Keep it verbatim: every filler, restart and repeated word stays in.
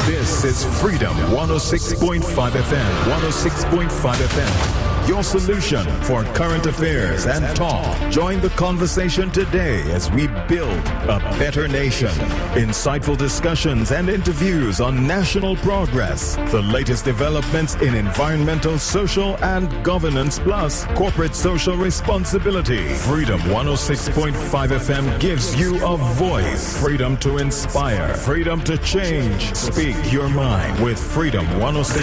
This is Freedom one oh six point five F M. one oh six point five F M. Your solution for current affairs and talk. Join the conversation today as we build a better nation. Insightful discussions and interviews on national progress. The latest developments in environmental, social, and governance, plus corporate social responsibility. Freedom one oh six point five F M gives you a voice. Freedom to inspire. Freedom to change. Speak your mind with Freedom one oh six.